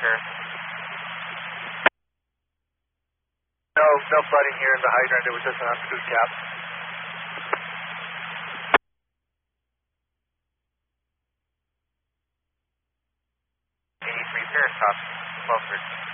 repair. No flooding here in the hydrant. It was just an unscrewed cap. Any repair stop, 1213.